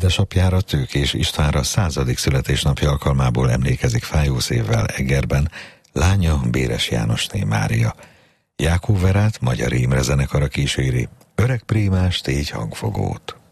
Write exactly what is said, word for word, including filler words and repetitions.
Édesapjára, Tőkés Istvánra századik születésnapja alkalmából emlékezik fájószévvel Egerben lánya Béres Jánosné Mária. Jákó Verát Magyar Imre zenekara kíséri, Öreg Prímás tégy hangfogót.